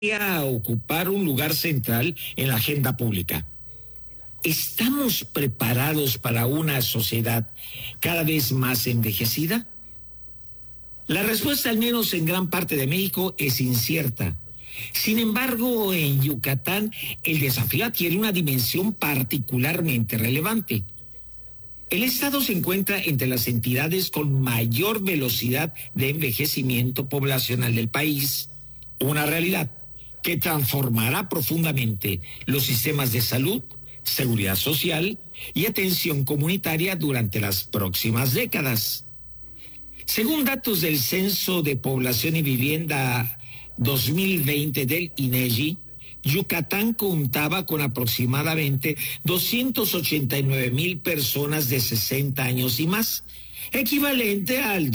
a ocupar un lugar central en la agenda pública. ¿Estamos preparados para una sociedad cada vez más envejecida? La respuesta, al menos en gran parte de México, es incierta. Sin embargo, en Yucatán, el desafío adquiere una dimensión particularmente relevante. El Estado se encuentra entre las entidades con mayor velocidad de envejecimiento poblacional del país, una realidad que transformará profundamente los sistemas de salud, seguridad social y atención comunitaria durante las próximas décadas. Según datos del Censo de Población y Vivienda 2020 del INEGI, Yucatán contaba con aproximadamente 289,000 personas de 60 años y más, equivalente al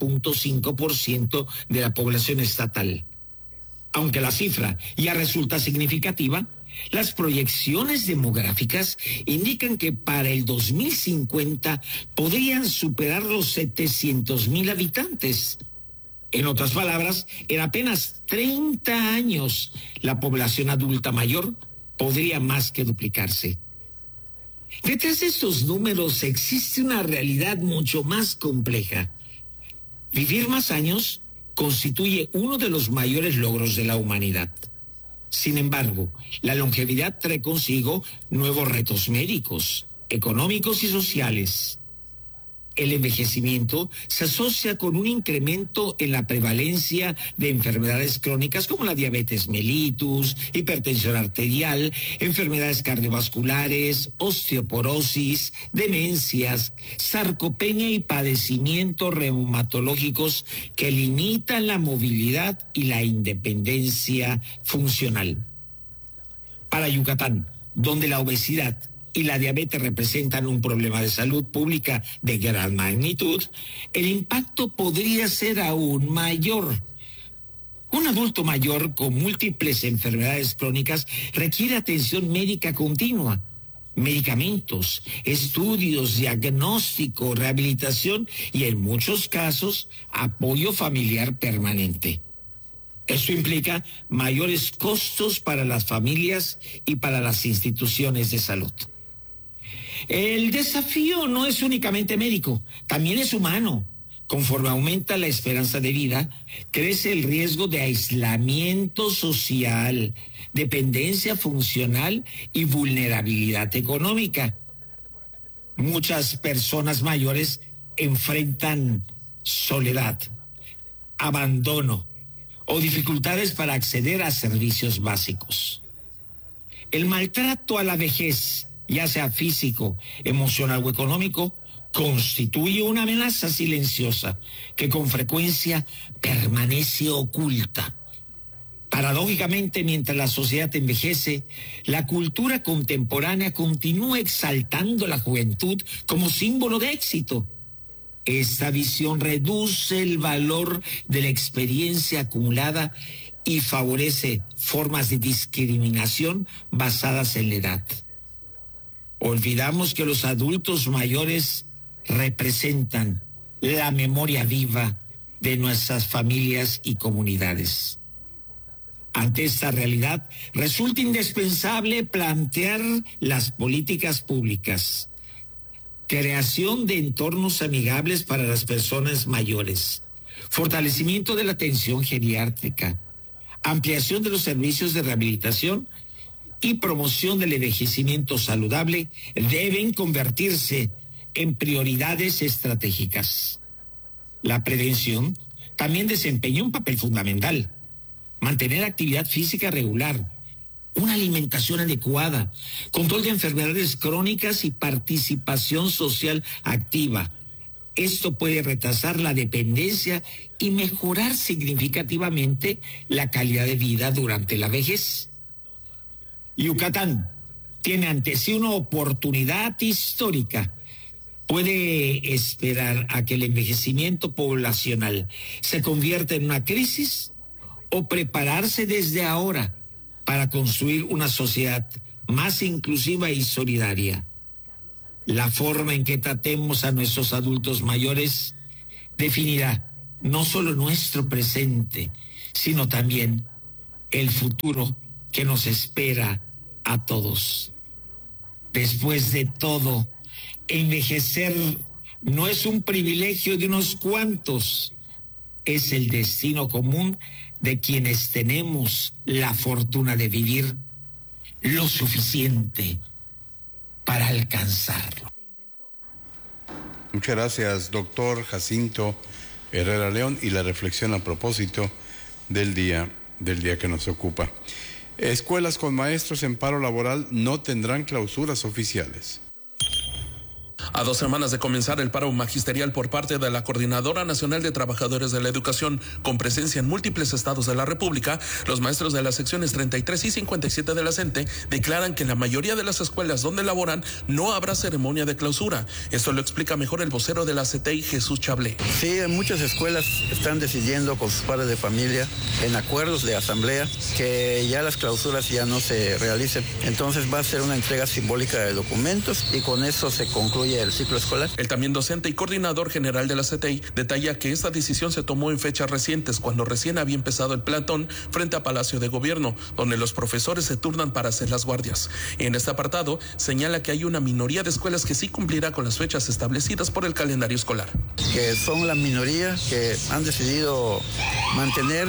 12.5% de la población estatal. Aunque la cifra ya resulta significativa, las proyecciones demográficas indican que para el 2050 podrían superar los 700,000 habitantes. En otras palabras, en apenas 30 años, la población adulta mayor podría más que duplicarse. Detrás de estos números existe una realidad mucho más compleja. Vivir más años constituye uno de los mayores logros de la humanidad. Sin embargo, la longevidad trae consigo nuevos retos médicos, económicos y sociales. El envejecimiento se asocia con un incremento en la prevalencia de enfermedades crónicas como la diabetes mellitus, hipertensión arterial, enfermedades cardiovasculares, osteoporosis, demencias, sarcopenia y padecimientos reumatológicos que limitan la movilidad y la independencia funcional. Para Yucatán, donde la obesidad y la diabetes representan un problema de salud pública de gran magnitud, el impacto podría ser aún mayor. Un adulto mayor con múltiples enfermedades crónicas requiere atención médica continua, medicamentos, estudios, diagnóstico, rehabilitación y, en muchos casos, apoyo familiar permanente. Esto implica mayores costos para las familias y para las instituciones de salud. El desafío no es únicamente médico, también es humano. Conforme aumenta la esperanza de vida, crece el riesgo de aislamiento social, dependencia funcional y vulnerabilidad económica. Muchas personas mayores enfrentan soledad, abandono o dificultades para acceder a servicios básicos. El maltrato a la vejez, ya sea físico, emocional o económico, constituye una amenaza silenciosa que con frecuencia permanece oculta. Paradójicamente, mientras la sociedad envejece, la cultura contemporánea continúa exaltando la juventud como símbolo de éxito. Esta visión reduce el valor de la experiencia acumulada y favorece formas de discriminación basadas en la edad. Olvidamos que los adultos mayores representan la memoria viva de nuestras familias y comunidades. Ante esta realidad, resulta indispensable plantear las políticas públicas, creación de entornos amigables para las personas mayores, fortalecimiento de la atención geriátrica, ampliación de los servicios de rehabilitación y promoción del envejecimiento saludable deben convertirse en prioridades estratégicas. La prevención también desempeña un papel fundamental. Mantener actividad física regular, una alimentación adecuada, control de enfermedades crónicas y participación social activa. Esto puede retrasar la dependencia y mejorar significativamente la calidad de vida durante la vejez. Yucatán tiene ante sí una oportunidad histórica. ¿Puede esperar a que el envejecimiento poblacional se convierta en una crisis o prepararse desde ahora para construir una sociedad más inclusiva y solidaria? La forma en que tratemos a nuestros adultos mayores definirá no solo nuestro presente, sino también el futuro que nos espera a todos. Después de todo, envejecer no es un privilegio de unos cuantos, es el destino común de quienes tenemos la fortuna de vivir lo suficiente para alcanzarlo. Muchas gracias, doctor Jacinto Herrera León, y la reflexión a propósito del día que nos ocupa. Escuelas con maestros en paro laboral no tendrán clausuras oficiales. A 2 semanas de comenzar el paro magisterial por parte de la Coordinadora Nacional de Trabajadores de la Educación, con presencia en múltiples estados de la República, los maestros de las secciones 33 y 57 de la CENTE declaran que en la mayoría de las escuelas donde laboran no habrá ceremonia de clausura. Esto lo explica mejor el vocero de la CTI, Jesús Chablé. Sí, en muchas escuelas están decidiendo con sus padres de familia, en acuerdos de asamblea, que ya las clausuras ya no se realicen. Entonces va a ser una entrega simbólica de documentos y con eso se concluye el ciclo escolar. El también docente y coordinador general de la CTI detalla que esta decisión se tomó en fechas recientes, cuando recién había empezado el plantón frente a Palacio de Gobierno, donde los profesores se turnan para hacer las guardias. Y en este apartado señala que hay una minoría de escuelas que sí cumplirá con las fechas establecidas por el calendario escolar. Que son la minoría que han decidido mantener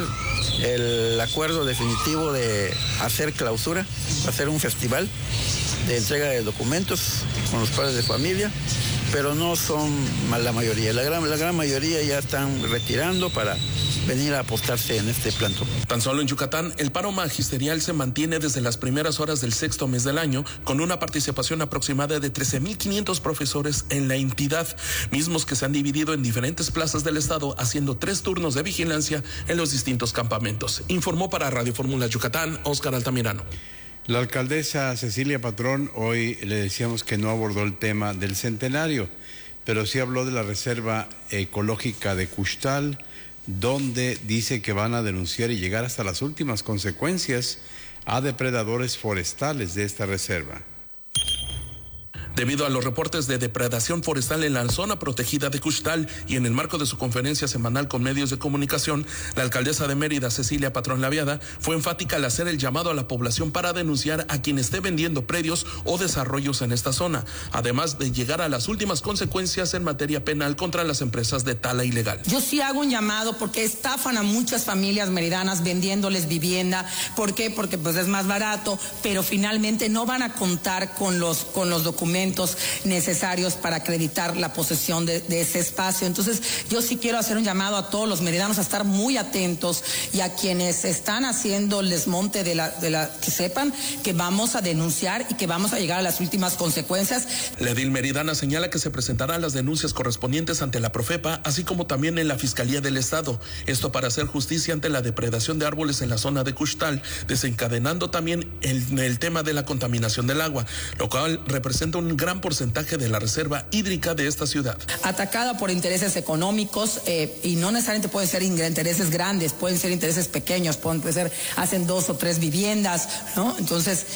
el acuerdo definitivo de hacer clausura, hacer un festival de entrega de documentos con los padres de familia, pero no son la mayoría. La gran mayoría ya están retirando para venir a apostarse en este plantón. Tan solo en Yucatán, el paro magisterial se mantiene desde las primeras horas del 6º mes del año, con una participación aproximada de 13,500 profesores en la entidad, mismos que se han dividido en diferentes plazas del estado, haciendo 3 turnos de vigilancia en los distintos campamentos. Informó para Radio Fórmula Yucatán, Óscar Altamirano. La alcaldesa Cecilia Patrón hoy le decíamos que no abordó el tema del centenario, pero sí habló de la reserva ecológica de Cuxtal, donde dice que van a denunciar y llegar hasta las últimas consecuencias a depredadores forestales de esta reserva. Debido a los reportes de depredación forestal en la zona protegida de Cuxtal y en el marco de su conferencia semanal con medios de comunicación, la alcaldesa de Mérida, Cecilia Patrón Laviada, fue enfática al hacer el llamado a la población para denunciar a quien esté vendiendo predios o desarrollos en esta zona, además de llegar a las últimas consecuencias en materia penal contra las empresas de tala ilegal. Yo sí hago un llamado porque estafan a muchas familias meridanas vendiéndoles vivienda. ¿Por qué? Porque pues es más barato, pero finalmente no van a contar con los documentos necesarios para acreditar la posesión de ese espacio. Entonces, yo sí quiero hacer un llamado a todos los meridanos a estar muy atentos y a quienes están haciendo el desmonte que sepan que vamos a denunciar y que vamos a llegar a las últimas consecuencias. La edil meridana señala que se presentarán las denuncias correspondientes ante la Profepa, así como también en la Fiscalía del Estado. Esto para hacer justicia ante la depredación de árboles en la zona de Cuxtal, desencadenando también el tema de la contaminación del agua, lo cual representa un gran porcentaje de la reserva hídrica de esta ciudad. Atacada por intereses económicos y no necesariamente pueden ser intereses grandes, pueden ser intereses pequeños, pueden ser, hacen 2 o 3 viviendas, ¿no? Entonces,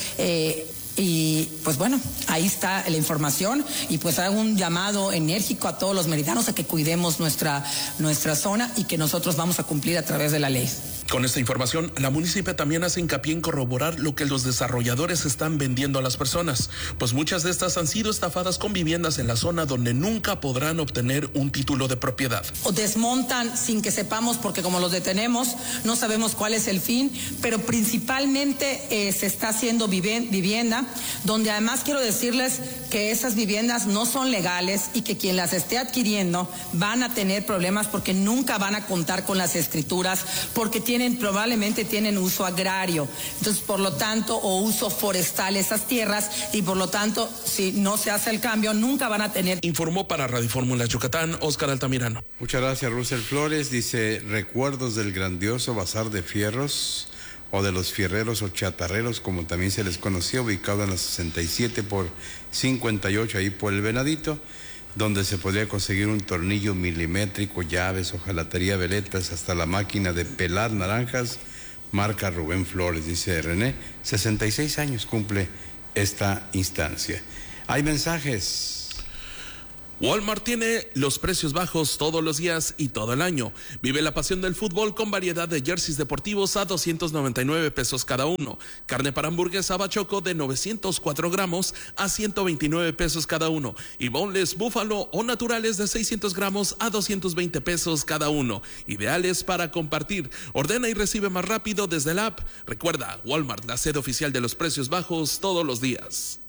y pues bueno, ahí está la información y pues hago un llamado enérgico a todos los meridanos a que cuidemos nuestra zona y que nosotros vamos a cumplir a través de la ley. Con esta información, la municipio también hace hincapié en corroborar lo que los desarrolladores están vendiendo a las personas, pues muchas de estas han sido estafadas con viviendas en la zona donde nunca podrán obtener un título de propiedad. O desmontan sin que sepamos, porque como los detenemos, no sabemos cuál es el fin, pero principalmente se está haciendo vivienda, donde además quiero decirles que esas viviendas no son legales y que quien las esté adquiriendo van a tener problemas porque nunca van a contar con las escrituras, porque probablemente tienen uso agrario, entonces por lo tanto, o uso forestal esas tierras, y por lo tanto, si no se hace el cambio, nunca van a tener. Informó para Radio Fórmula Yucatán, Óscar Altamirano. Muchas gracias, Russell Flores. Dice, recuerdos del grandioso Bazar de Fierros, o de los fierreros o chatarreros, como también se les conocía, ubicado en la 67 por 58, ahí por el Venadito, donde se podría conseguir un tornillo milimétrico, llaves, hojalatería, veletas, hasta la máquina de pelar naranjas, marca Rubén Flores, dice René. 66 años cumple esta instancia. Hay mensajes. Walmart tiene los precios bajos todos los días y todo el año. Vive la pasión del fútbol con variedad de jerseys deportivos a 299 pesos cada uno. Carne para hamburguesa bachoco de 904 gramos a 129 pesos cada uno. Y boneless búfalo o naturales de 600 gramos a 220 pesos cada uno. Ideales para compartir. Ordena y recibe más rápido desde la app. Recuerda, Walmart, la sede oficial de los precios bajos todos los días.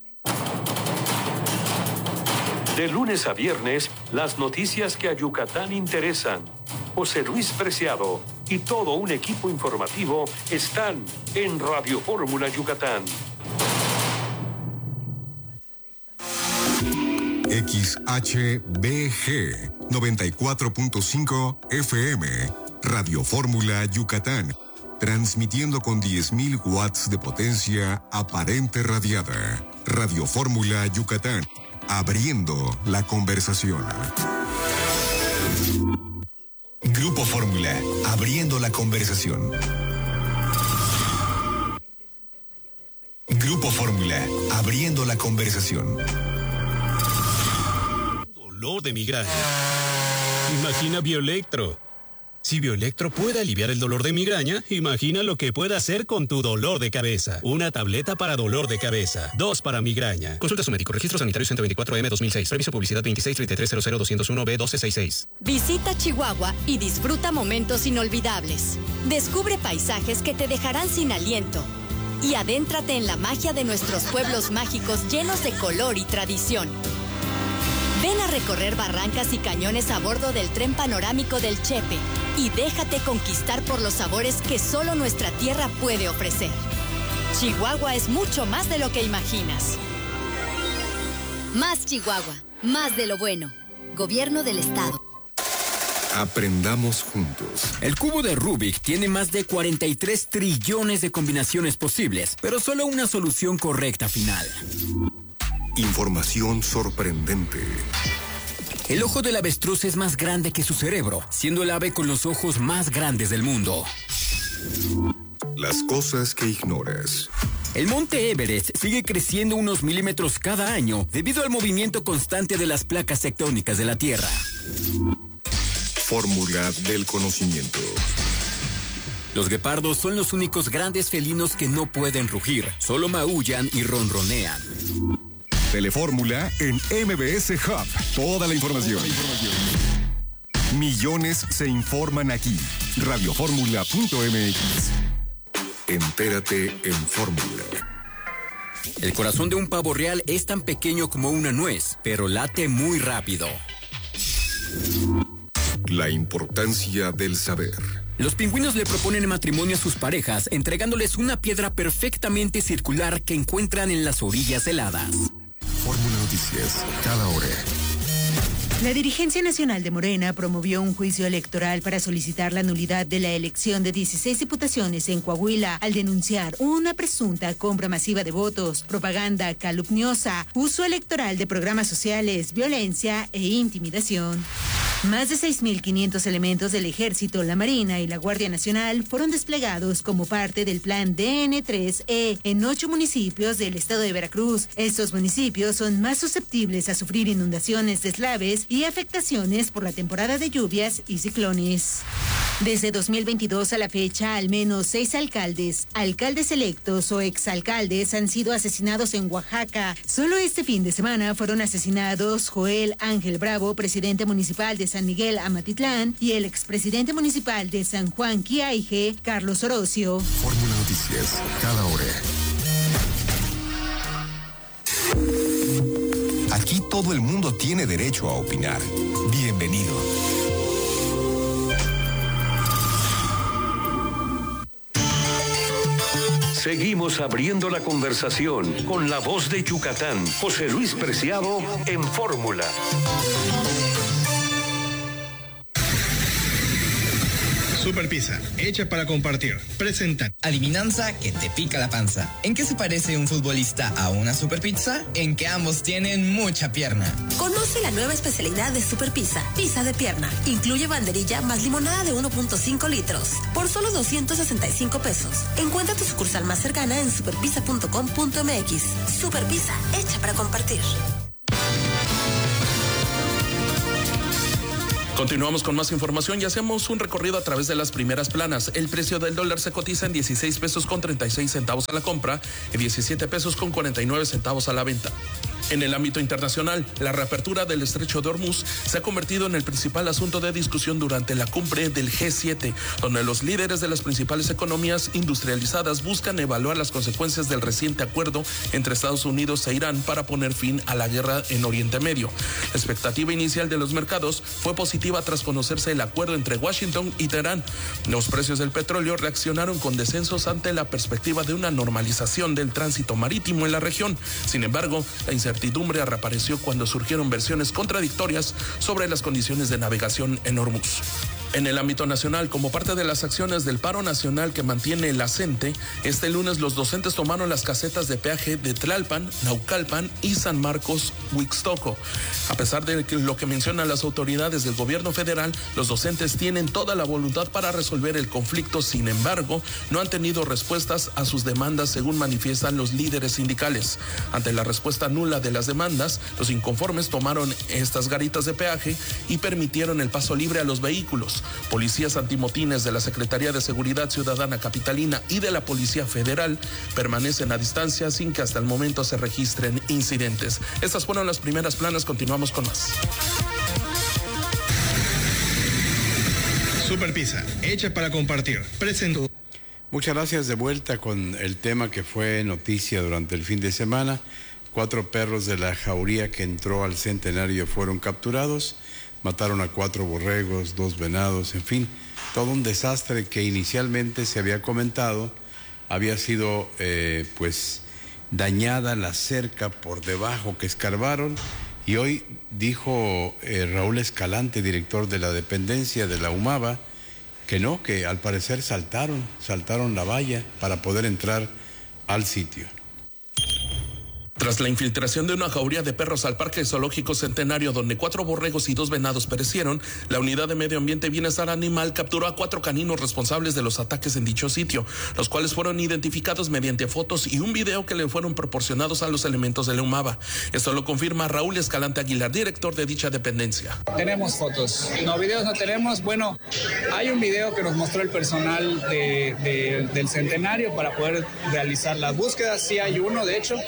De lunes a viernes, las noticias que a Yucatán interesan. José Luis Preciado y todo un equipo informativo están en Radio Fórmula Yucatán. XHBG 94.5 FM, Radio Fórmula Yucatán, transmitiendo con 10.000 watts de potencia aparente radiada. Radio Fórmula Yucatán, abriendo la conversación. Grupo Fórmula, abriendo la conversación. Grupo Fórmula, abriendo la conversación. Dolor de migraña. Imagina Bioelectro. Si Bioelectro puede aliviar el dolor de migraña, imagina lo que puede hacer con tu dolor de cabeza. Una tableta para dolor de cabeza, 2 para migraña. Consulta a su médico. Registro sanitario 124M 2006. Permiso publicidad 2633000201B1266. Visita Chihuahua y disfruta momentos inolvidables. Descubre paisajes que te dejarán sin aliento. Y adéntrate en la magia de nuestros pueblos mágicos llenos de color y tradición. Ven a recorrer barrancas y cañones a bordo del tren panorámico del Chepe y déjate conquistar por los sabores que solo nuestra tierra puede ofrecer. Chihuahua es mucho más de lo que imaginas. Más Chihuahua, más de lo bueno. Gobierno del Estado. Aprendamos juntos. El cubo de Rubik tiene más de 43 trillones de combinaciones posibles, pero solo una solución correcta final. Información sorprendente. El ojo del avestruz es más grande que su cerebro, siendo el ave con los ojos más grandes del mundo. Las cosas que ignoras. El monte Everest sigue creciendo unos milímetros cada año debido al movimiento constante de las placas tectónicas de la Tierra. Fórmula del conocimiento. Los guepardos son los únicos grandes felinos que no pueden rugir, solo maullan y ronronean. Telefórmula en MBS Hub. Toda la información. Millones se informan aquí. Radioformula.mx. Entérate en Fórmula. El corazón de un pavo real es tan pequeño como una nuez, pero late muy rápido. La importancia del saber. Los pingüinos le proponen matrimonio a sus parejas, entregándoles una piedra perfectamente circular que encuentran en las orillas heladas. Fórmula Noticias, cada hora. La dirigencia nacional de Morena promovió un juicio electoral para solicitar la nulidad de la elección de 16 diputaciones en Coahuila al denunciar una presunta compra masiva de votos, propaganda calumniosa, uso electoral de programas sociales, violencia e intimidación. Más de 6.500 elementos del Ejército, la Marina y la Guardia Nacional fueron desplegados como parte del plan DN3E en 8 municipios del estado de Veracruz. Estos municipios son más susceptibles a sufrir inundaciones, deslaves y afectaciones por la temporada de lluvias y ciclones. Desde 2022 a la fecha, al menos 6 alcaldes electos o exalcaldes han sido asesinados en Oaxaca. Solo este fin de semana fueron asesinados Joel Ángel Bravo, presidente municipal de San Miguel Amatitlán, y el expresidente municipal de San Juan Quiaije, Carlos Orocio. Fórmula Noticias, cada hora. Aquí todo el mundo tiene derecho a opinar. Bienvenido. Seguimos abriendo la conversación con la voz de Yucatán, José Luis Preciado en Fórmula. Super Pizza, hecha para compartir. Presenta. Adivinanza que te pica la panza. ¿En qué se parece un futbolista a una Super Pizza? En que ambos tienen mucha pierna. Conoce la nueva especialidad de Super Pizza, pizza de pierna. Incluye banderilla más limonada de 1.5 litros. Por solo 265 pesos. Encuentra tu sucursal más cercana en superpizza.com.mx. Super Pizza, hecha para compartir. Continuamos con más información y hacemos un recorrido a través de las primeras planas. El precio del dólar se cotiza en 16 pesos con 36 centavos a la compra y 17 pesos con 49 centavos a la venta. En el ámbito internacional, la reapertura del estrecho de Hormuz se ha convertido en el principal asunto de discusión durante la cumbre del G7, donde los líderes de las principales economías industrializadas buscan evaluar las consecuencias del reciente acuerdo entre Estados Unidos e Irán para poner fin a la guerra en Oriente Medio. La expectativa inicial de los mercados fue positiva tras conocerse el acuerdo entre Washington y Teherán. Los precios del petróleo reaccionaron con descensos ante la perspectiva de una normalización del tránsito marítimo en la región. Sin embargo, la incertidumbre reapareció cuando surgieron versiones contradictorias sobre las condiciones de navegación en Hormuz. En el ámbito nacional, como parte de las acciones del paro nacional que mantiene la CENTE, este lunes los docentes tomaron las casetas de peaje de Tlalpan, Naucalpan y San Marcos, Huixtoco. A pesar de lo que mencionan las autoridades del gobierno federal, los docentes tienen toda la voluntad para resolver el conflicto. Sin embargo, no han tenido respuestas a sus demandas, según manifiestan los líderes sindicales. Ante la respuesta nula de las demandas, los inconformes tomaron estas garitas de peaje y permitieron el paso libre a los vehículos. Policías antimotines de la Secretaría de Seguridad Ciudadana Capitalina y de la Policía Federal permanecen a distancia sin que hasta el momento se registren incidentes. Estas fueron las primeras planas. Continuamos con más. Super Pizza, hecha para compartir. Presento. Muchas gracias. De vuelta con el tema que fue noticia durante el fin de semana. 4 perros de la jauría que entró al Centenario fueron capturados. Mataron a 4 borregos, 2 venados, en fin, todo un desastre que inicialmente se había comentado, había sido dañada la cerca por debajo que escarbaron, y hoy dijo Raúl Escalante, director de la dependencia de la UMAVA, que no, que al parecer saltaron la valla para poder entrar al sitio. Tras la infiltración de una jauría de perros al Parque Zoológico Centenario, donde 4 borregos y 2 venados perecieron, la Unidad de Medio Ambiente y Bienestar Animal capturó a 4 caninos responsables de los ataques en dicho sitio, los cuales fueron identificados mediante fotos y un video que le fueron proporcionados a los elementos de la UMAVA. Esto lo confirma Raúl Escalante Aguilar, director de dicha dependencia. Tenemos fotos. No, videos no tenemos. Bueno, hay un video que nos mostró el personal del Centenario para poder realizar las búsquedas. Sí hay uno, de hecho.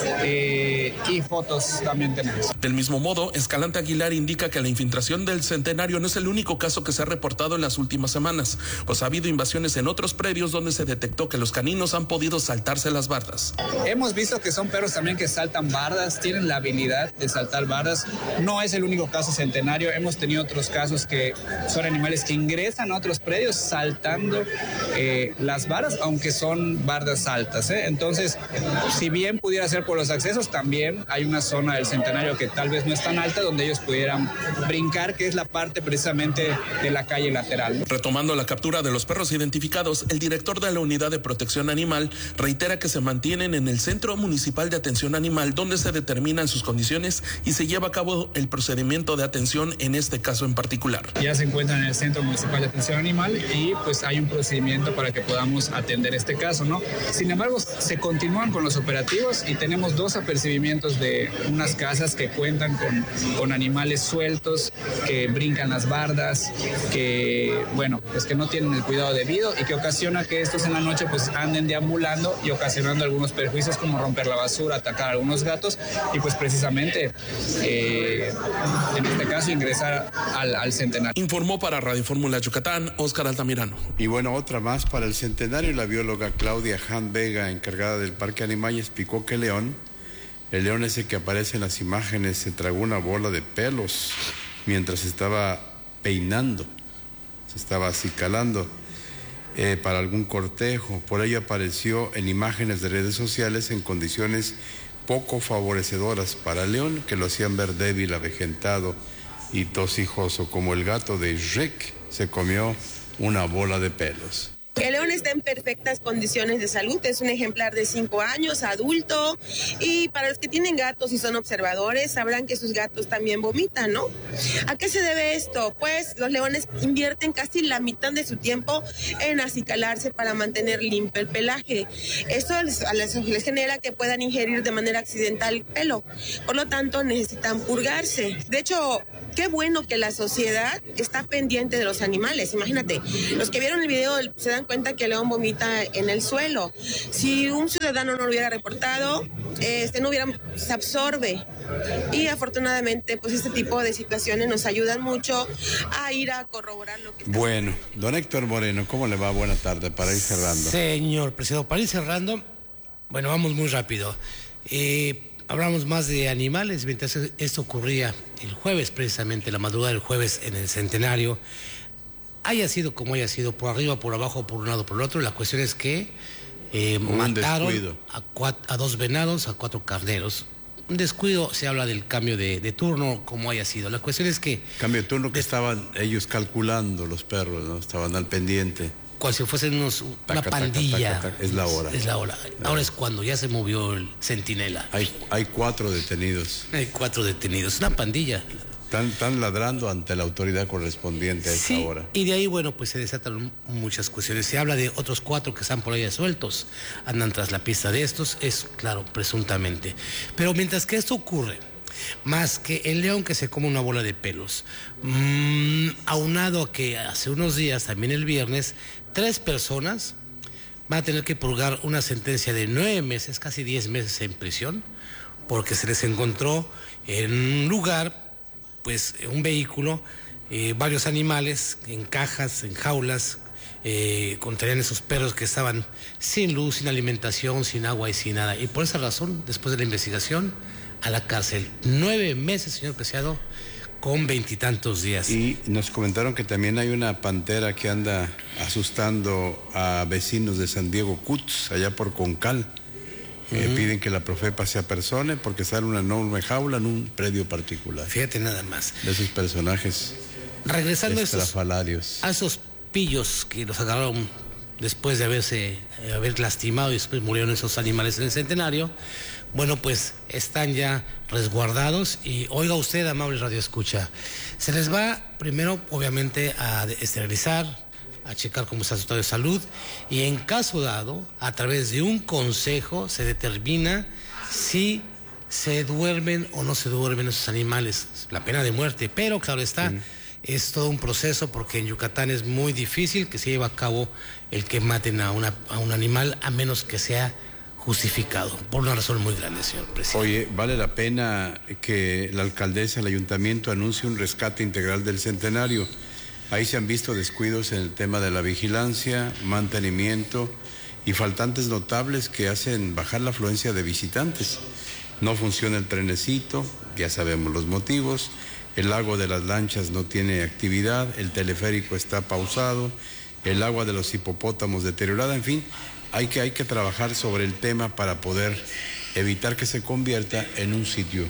Y fotos también tenemos. Del mismo modo, Escalante Aguilar indica que la infiltración del Centenario no es el único caso que se ha reportado en las últimas semanas, pues ha habido invasiones en otros predios donde se detectó que los caninos han podido saltarse las bardas. Hemos visto que son perros también que saltan bardas, tienen la habilidad de saltar bardas. No es el único caso Centenario, hemos tenido otros casos que son animales que ingresan a otros predios saltando las bardas, aunque son bardas altas, Entonces, si bien pudiera ser por los accesos, también hay una zona del Centenario que tal vez no es tan alta donde ellos pudieran brincar, que es la parte precisamente de la calle lateral. Retomando la captura de los perros identificados, el director de la Unidad de Protección Animal reitera que se mantienen en el Centro Municipal de Atención Animal, donde se determinan sus condiciones y se lleva a cabo el procedimiento de atención en este caso en particular. Ya se encuentran en el Centro Municipal de Atención Animal y pues hay un procedimiento para que podamos atender este caso, ¿no? Sin embargo, se continúan con los operativos y tenemos 2 apercibimientos de unas casas que cuentan con animales sueltos, que brincan las bardas, que, bueno, pues que no tienen el cuidado debido y que ocasiona que estos en la noche pues anden deambulando y ocasionando algunos perjuicios como romper la basura, atacar a algunos gatos y pues precisamente en este caso ingresar al Centenario. Informó para Radio Fórmula Yucatán, Óscar Altamirano. Y bueno, otra más para el Centenario. La bióloga Claudia Han Vega, encargada del Parque Animal, explicó que el león ese que aparece en las imágenes se tragó una bola de pelos mientras estaba peinando, se estaba acicalando para algún cortejo. Por ello apareció en imágenes de redes sociales en condiciones poco favorecedoras para el león, que lo hacían ver débil, avejentado y tosijoso, como el gato de Shrek se comió una bola de pelos. El león está en perfectas condiciones de salud, es un ejemplar de 5 años, adulto, y para los que tienen gatos y son observadores sabrán que sus gatos también vomitan, ¿no? ¿A qué se debe esto? Pues los leones invierten casi la mitad de su tiempo en acicalarse para mantener limpio el pelaje. Esto les genera que puedan ingerir de manera accidental pelo, por lo tanto necesitan purgarse. De hecho, qué bueno que la sociedad está pendiente de los animales. Imagínate, los que vieron el video se dan cuenta que el león vomita en el suelo. Si un ciudadano no lo hubiera reportado, se absorbe. Y afortunadamente, pues este tipo de situaciones nos ayudan mucho a ir a corroborar lo que está. Bueno, don Héctor Moreno, ¿cómo le va? Buena tarde, para ir cerrando. Señor presidente, para ir cerrando, bueno, vamos muy rápido. Hablamos más de animales, mientras esto ocurría el jueves, precisamente, la madrugada del jueves en el Centenario. Haya sido como haya sido, por arriba, por abajo, por un lado, por el otro, la cuestión es que mataron a 2 venados, a 4 carneros. Un descuido, se habla del cambio de turno, como haya sido. La cuestión es que... Cambio de turno que estaban ellos calculando, los perros, ¿no? Estaban al pendiente. Cuando si fuesen una pandilla. Es la hora. Es la hora. Ahora es cuando ya se movió el centinela. Hay 4 detenidos. Hay 4 detenidos, una pandilla. Están ladrando ante la autoridad correspondiente a esta hora. Y de ahí, bueno, pues se desatan muchas cuestiones. Se habla de otros 4 que están por ahí sueltos. Andan tras la pista de estos, es claro, presuntamente. Pero mientras que esto ocurre, más que el león que se come una bola de pelos, aunado a que hace unos días, también el viernes, 3 personas van a tener que purgar una sentencia de 9 meses, casi 10 meses en prisión, porque se les encontró en un lugar, pues un vehículo, varios animales en cajas, en jaulas, contenían esos perros que estaban sin luz, sin alimentación, sin agua y sin nada. Y por esa razón, después de la investigación, a la cárcel. 9 meses, señor Preciado, con 20 y tantos días. Y nos comentaron que también hay una pantera que anda asustando a vecinos de San Diego Cuts, allá por Concal. Piden que la Profepa se apersone porque está en una enorme jaula en un predio particular. Fíjate nada más. De esos personajes regresando estrafalarios. a esos pillos que los agarraron después de haber lastimado y después murieron esos animales en el Centenario. Bueno, pues están ya resguardados y oiga usted, amable radioescucha, se les va primero obviamente a esterilizar, a checar cómo está su estado de salud y en caso dado, a través de un consejo se determina si se duermen o no se duermen esos animales, la pena de muerte, pero claro está, es todo un proceso porque en Yucatán es muy difícil que se lleve a cabo el que maten a un animal a menos que sea justificado, por una razón muy grande, señor presidente. Oye, vale la pena que la alcaldesa, el ayuntamiento anuncie un rescate integral del Centenario. Ahí se han visto descuidos en el tema de la vigilancia, mantenimiento y faltantes notables que hacen bajar la afluencia de visitantes. No funciona el trenecito, ya sabemos los motivos, el lago de las lanchas no tiene actividad, el teleférico está pausado, el agua de los hipopótamos deteriorada, en fin, hay que trabajar sobre el tema para poder evitar que se convierta en un sitio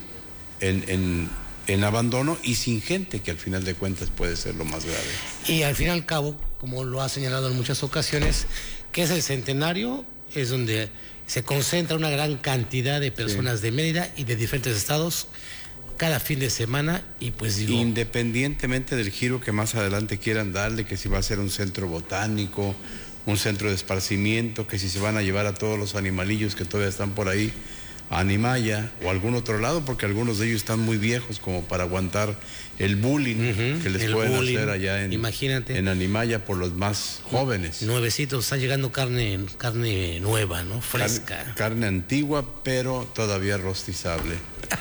en abandono y sin gente, que al final de cuentas puede ser lo más grave. Y al fin y al cabo, como lo ha señalado en muchas ocasiones, que es el Centenario, es donde se concentra una gran cantidad de personas de Mérida y de diferentes estados cada fin de semana y pues digo... Independientemente del giro que más adelante quieran darle, que si va a ser un centro botánico, un centro de esparcimiento, que si se van a llevar a todos los animalillos que todavía están por ahí a Animaya o a algún otro lado, porque algunos de ellos están muy viejos como para aguantar el bullying que les pueden hacer allá en Animaya por los más jóvenes. Nuevecitos, está llegando carne nueva, ¿no? Fresca. Carne antigua, pero todavía rostizable.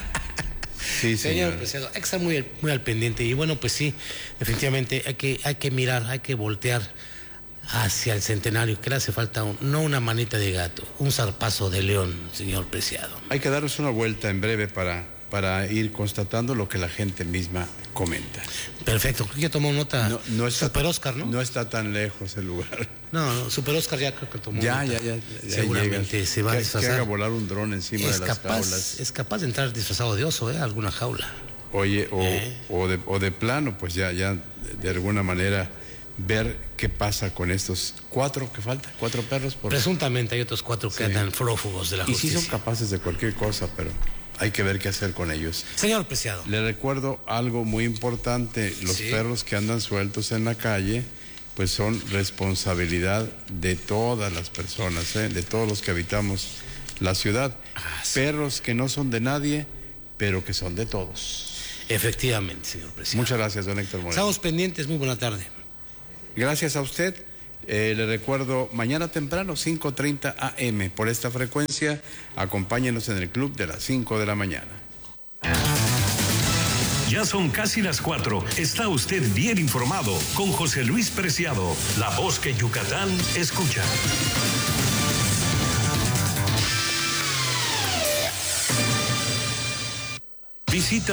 Sí, señor presidente, hay que estar muy al pendiente y bueno, pues sí, definitivamente hay que mirar, hay que voltear hacia el Centenario, que le hace falta no una manita de gato, un zarpazo de león, señor Preciado. Hay que darnos una vuelta en breve para ir constatando lo que la gente misma comenta. Perfecto, creo que ya tomó nota Super Oscar, ¿no? No está tan lejos el lugar. No, Super Oscar ya creo que tomó nota. Ya seguramente se va a disfrazar. Que haga volar un dron encima de las jaulas. Es capaz de entrar disfrazado de oso, alguna jaula. Oye, o de plano, pues ya de alguna manera ver qué pasa con estos 4 que faltan, 4 perros. Presuntamente hay otros 4 que andan prófugos de la justicia. Y sí son capaces de cualquier cosa, pero hay que ver qué hacer con ellos. Señor Preciado. Le recuerdo algo muy importante, los perros que andan sueltos en la calle, pues son responsabilidad de todas las personas, de todos los que habitamos la ciudad. Perros que no son de nadie, pero que son de todos. Efectivamente, señor presidente. Muchas gracias, don Héctor Moreno. Estamos pendientes, muy buena tarde. Gracias a usted. Le recuerdo, mañana temprano, 5:30 AM, por esta frecuencia, acompáñenos en el club de las 5 de la mañana. Ya son casi las 4. Está usted bien informado con José Luis Preciado, la voz que Yucatán escucha. Visita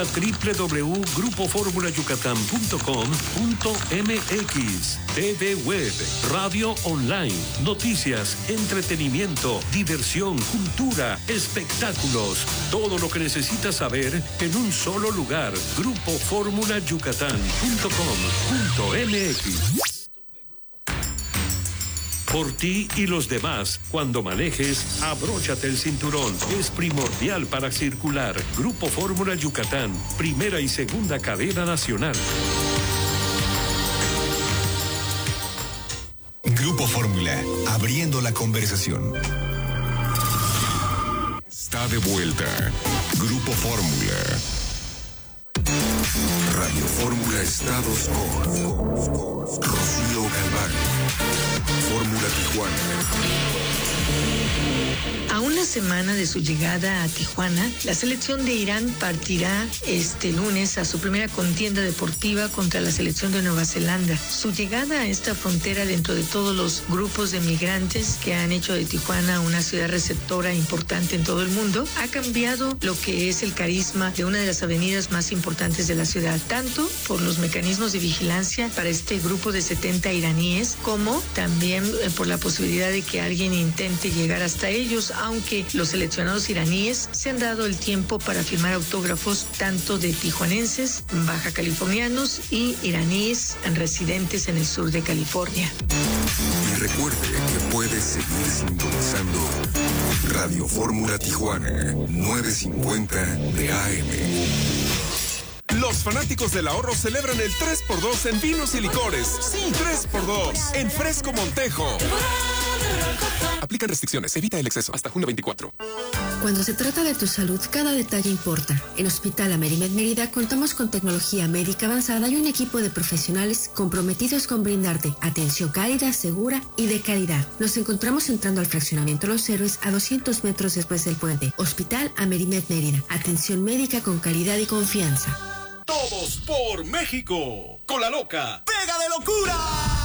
www.grupoformulayucatán.com.mx. TV Web, radio online, noticias, entretenimiento, diversión, cultura, espectáculos. Todo lo que necesitas saber en un solo lugar. Grupoformulayucatán.com.mx. Por ti y los demás, cuando manejes, abróchate el cinturón. Es primordial para circular. Grupo Fórmula Yucatán, primera y segunda cadena nacional. Grupo Fórmula, abriendo la conversación. Está de vuelta. Grupo Fórmula. Radio Fórmula Estados con Rocío Galván. Fórmula Tijuana. A una semana de su llegada a Tijuana, la selección de Irán partirá este lunes a su primera contienda deportiva contra la selección de Nueva Zelanda. Su llegada a esta frontera dentro de todos los grupos de migrantes que han hecho de Tijuana una ciudad receptora importante en todo el mundo, ha cambiado lo que es el carisma de una de las avenidas más importantes de la ciudad, tanto por los mecanismos de vigilancia para este grupo de 70 iraníes, como también por la posibilidad de que alguien intente llegar hasta ellos, aunque los seleccionados iraníes se han dado el tiempo para firmar autógrafos tanto de tijuanenses, baja californianos y iraníes residentes en el sur de California. Y recuerde que puede seguir sintonizando Radio Fórmula Tijuana, 950 de AM. Los fanáticos del ahorro celebran el 3x2 en vinos y licores. Sí, 3x2 en Fresco Montejo. Aplican restricciones, evita el exceso. Hasta junio 24. Cuando se trata de tu salud, cada detalle importa. En Hospital Amerimed Mérida contamos con tecnología médica avanzada y un equipo de profesionales comprometidos con brindarte atención cálida, segura y de calidad. Nos encontramos entrando al fraccionamiento Los Héroes a 200 metros después del puente. Hospital Amerimed Mérida. Atención médica con calidad y confianza. Todos por México. Con la loca. ¡Pega de locura!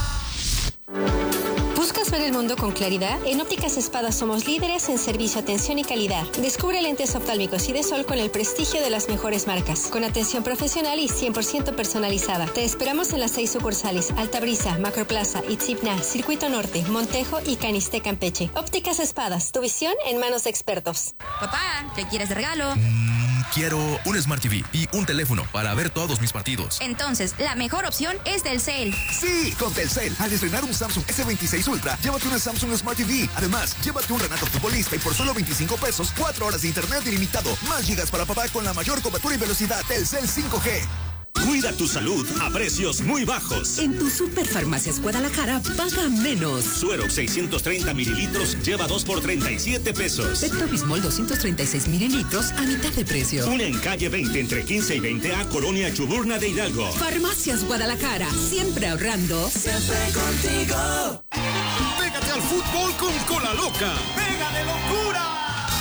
¿Buscas ver el mundo con claridad? En Ópticas Espada somos líderes en servicio, atención y calidad. Descubre lentes oftálmicos y de sol con el prestigio de las mejores marcas, con atención profesional y 100% personalizada. Te esperamos en las 6 sucursales: Altabrisa, Macroplaza, Itzipna, Circuito Norte, Montejo y Caniste, Campeche. Ópticas Espadas, tu visión en manos de expertos. Papá, ¿qué quieres de regalo? Quiero un Smart TV y un teléfono para ver todos mis partidos. Entonces, la mejor opción es Telcel. Sí, con Telcel. Al estrenar un Samsung S26 Ultra, llévate una Samsung Smart TV. Además, llévate un Renato Futbolista y por solo 25 pesos, 4 horas de internet ilimitado. Más gigas para papá con la mayor cobertura y velocidad. Telcel 5G. Cuida tu salud a precios muy bajos. En tu Superfarmacias Guadalajara, paga menos. Suero 630 mililitros, lleva 2 por 37 pesos. Pepto-Bismol 236 mililitros a mitad de precio. Una en calle 20, entre 15 y 20A, Colonia Chuburna de Hidalgo. Farmacias Guadalajara, siempre ahorrando. Siempre contigo. Pégate al fútbol con Cola Loca. ¡Pega de locura!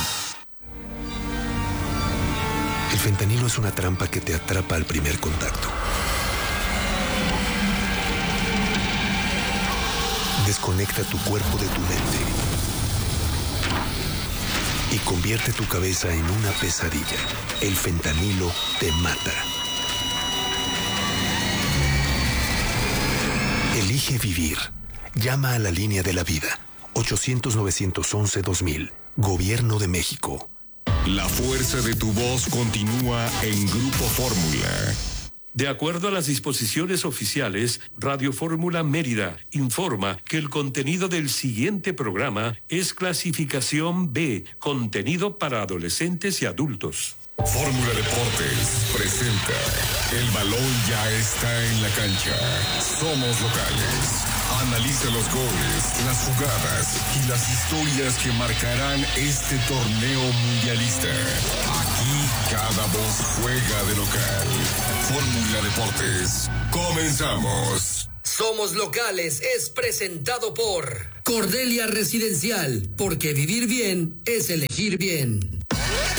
El fentanilo es una trampa que te atrapa al primer contacto. Desconecta tu cuerpo de tu mente y convierte tu cabeza en una pesadilla. El fentanilo te mata. Elige vivir. Llama a la línea de la vida. 800-911-2000. Gobierno de México. La fuerza de tu voz continúa en Grupo Fórmula. De acuerdo a las disposiciones oficiales, Radio Fórmula Mérida informa que el contenido del siguiente programa es clasificación B, contenido para adolescentes y adultos. Fórmula Deportes presenta: el balón ya está en la cancha. Somos locales. Analiza los goles, las jugadas y las historias que marcarán este torneo mundialista. Aquí Cada voz juega de local. Fórmula Deportes. Comenzamos. Somos Locales es presentado por Cordelia Residencial, porque vivir bien es elegir bien.